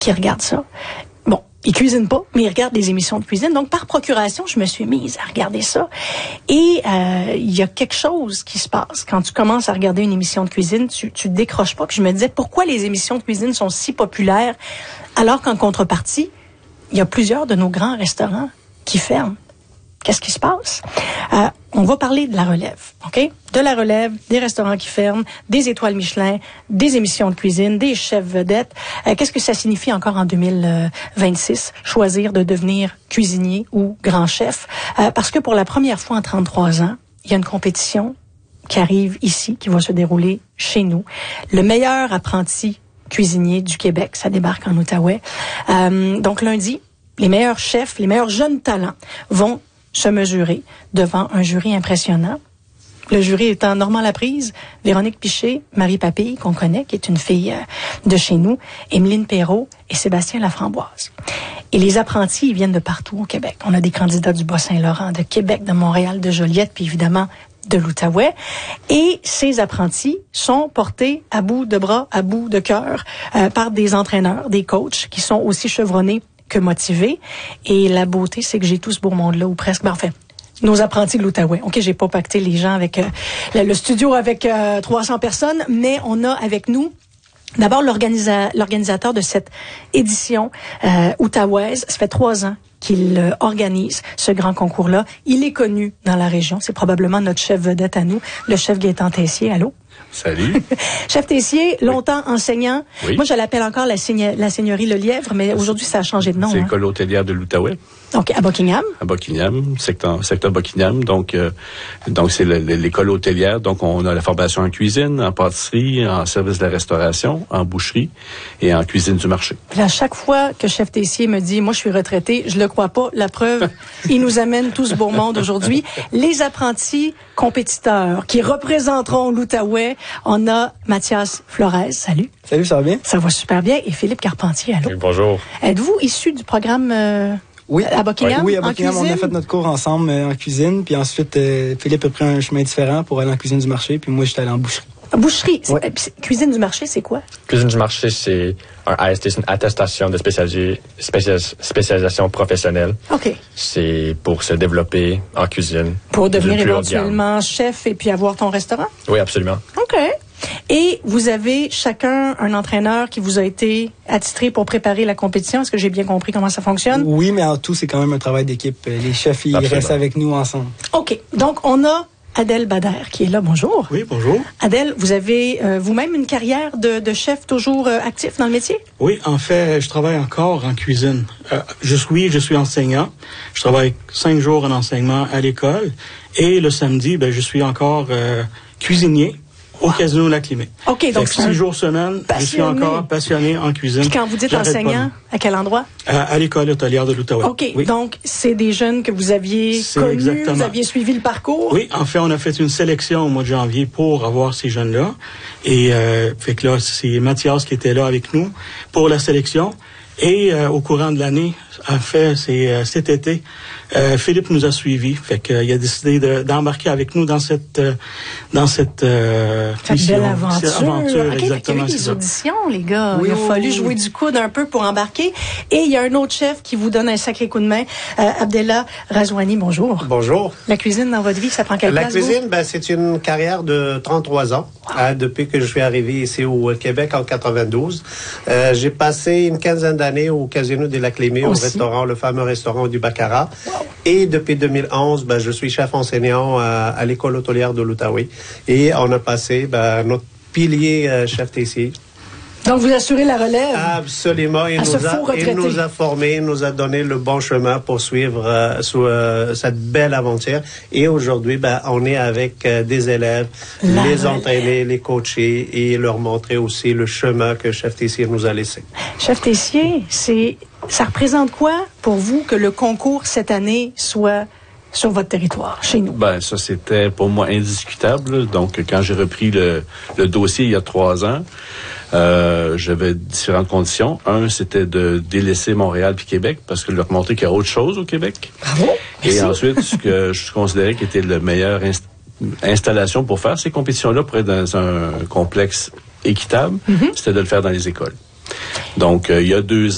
qui regardent ça. Bon, ils cuisinent pas, mais ils regardent des émissions de cuisine. Donc, par procuration, je me suis mise à regarder ça. Et il y a quelque chose qui se passe. Quand tu commences à regarder une émission de cuisine, tu décroches pas. Puis je me disais, pourquoi les émissions de cuisine sont si populaires, alors qu'en contrepartie, il y a plusieurs de nos grands restaurants qui ferment. Qu'est-ce qui se passe? On va parler de la relève, OK? De la relève, des restaurants qui ferment, des étoiles Michelin, des émissions de cuisine, des chefs vedettes. Qu'est-ce que ça signifie encore en 2026, choisir de devenir cuisinier ou grand chef? Parce que pour la première fois en 33 ans, il y a une compétition qui arrive ici, qui va se dérouler chez nous. Le meilleur apprenti cuisinier du Québec, ça débarque en Outaouais. Donc lundi, les meilleurs chefs, les meilleurs jeunes talents vont se mesurer devant un jury impressionnant. Le jury étant Normand Laprise, Véronique Piché, Marie Papille, qu'on connaît, qui est une fille de chez nous, Émeline Perrault et Sébastien Laframboise. Et les apprentis, ils viennent de partout au Québec. On a des candidats du Bas-Saint-Laurent, de Québec, de Montréal, de Joliette, puis évidemment de l'Outaouais. Et ces apprentis sont portés à bout de bras, à bout de cœur, par des entraîneurs, des coachs, qui sont aussi chevronnés que motivés. Et la beauté, c'est que j'ai tout ce beau monde-là, ou presque. Ben, enfin, nos apprentis de l'Outaouais. OK, j'ai pas pacté les gens avec le studio avec 300 personnes, mais on a avec nous d'abord l'organisateur de cette édition outaouaise. Ça fait 3 ans qu'il organise ce grand concours-là. Il est connu dans la région. C'est probablement notre chef vedette à nous, le chef Gaétan Tessier. Allô? Salut. Chef Tessier, longtemps enseignant. Oui. Moi, je l'appelle encore la seigneurie Le Lièvre, mais aujourd'hui, ça a changé de nom. C'est l'école hôtelière de l'Outaouais. Donc, à Buckingham. À Buckingham, secteur Buckingham. Donc c'est l'école hôtelière. Donc, on a la formation en cuisine, en pâtisserie, en service de la restauration, en boucherie et en cuisine du marché. Puis à chaque fois que Chef Tessier me dit, moi, je suis retraité, je le crois pas. La preuve, il nous amène tout ce beau monde aujourd'hui. Les apprentis compétiteurs qui représenteront l'Outaouais, on a Mathias Flores. Salut. Salut, ça va bien? Ça va super bien. Et Philippe Carpentier, allô? Oui, bonjour. Êtes-vous issu du programme Oui, à Buckingham? Oui, à Buckingham, en on a fait notre cours ensemble en cuisine, puis ensuite, Philippe a pris un chemin différent pour aller en cuisine du marché, puis moi, j'étais allé en boucherie. Boucherie. Ouais. Cuisine du marché, c'est quoi? Cuisine du marché, c'est un AST, c'est une attestation de spécialisation professionnelle. OK. C'est pour se développer en cuisine. Pour devenir du plus haut de gamme. éventuellement chef et puis avoir ton restaurant? Oui, absolument. OK. Et vous avez chacun un entraîneur qui vous a été attitré pour préparer la compétition. Est-ce que j'ai bien compris comment ça fonctionne? Oui, mais en tout, c'est quand même un travail d'équipe. Les chefs, ils Absolument. restent avec nous ensemble. OK. Donc, on a Adèle Bader qui est là. Bonjour. Oui, bonjour. Adèle, vous avez vous-même une carrière de chef toujours actif dans le métier? Oui, en fait, je travaille encore en cuisine. Je suis enseignant. Je travaille 5 jours en enseignement à l'école. Et le samedi, je suis encore cuisinier au Casino Lac-Limay. OK, donc fait 6 jours semaine, je suis encore passionné en cuisine. Puis quand vous dites J'arrête enseignant, à quel endroit? À l'école hôtelière de l'Outaouais. OK, Oui. donc c'est des jeunes que vous aviez C'est connus, exactement. vous aviez suivi le parcours? Oui, en fait, on a fait une sélection au mois de janvier pour avoir ces jeunes-là. Et fait que là, c'est Mathias qui était là avec nous pour la sélection. Et au courant de l'année, en fait, c'est cet été, Philippe nous a suivis. Fait qu'il a décidé d'embarquer avec nous dans cette mission. Belle aventure. OK, Exactement, fait qu'il y a eu c'est des ça. auditions, les gars. Oui, il a oui, fallu oui, jouer oui. du coude un peu pour embarquer. Et il y a un autre chef qui vous donne un sacré coup de main. Abdellah Razouani, bonjour. Bonjour. La cuisine dans votre vie, ça prend quelle La place, cuisine, c'est une carrière de 33 ans. Depuis que je suis arrivé ici au Québec en 92. J'ai passé une quinzaine d'années au Casino de Lac-Limay, au restaurant, le fameux restaurant du Baccarat. Wow. Et depuis 2011, je suis chef enseignant à l'école hôtelière de l'Outaouais. Et on a passé notre pilier chef Tessier. Donc, vous assurez la relève? Absolument. Il nous a formés, il nous a donné le bon chemin pour suivre cette belle aventure. Et aujourd'hui, on est avec des élèves, les entraîner, les coacher et leur montrer aussi le chemin que Chef Tessier nous a laissé. Chef Tessier, ça représente quoi pour vous que le concours cette année soit sur votre territoire, chez nous? Ça, c'était pour moi indiscutable. Donc, quand j'ai repris le dossier il y a 3 ans, j'avais différentes conditions. Un, c'était de délaisser Montréal puis Québec, parce que leur montrer qu'il y a autre chose au Québec. Bravo. Et ensuite, ce que je considérais qui était la meilleure installation pour faire ces compétitions-là, pour être dans un complexe équitable, c'était de le faire dans les écoles. Donc, il y a 2 ans,